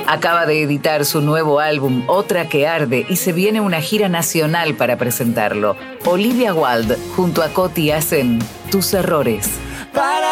Acaba de editar su nuevo álbum, Otra que Arde, y se viene una gira nacional para presentarlo. Olivia Wilde junto a Coti hacen Tus Errores.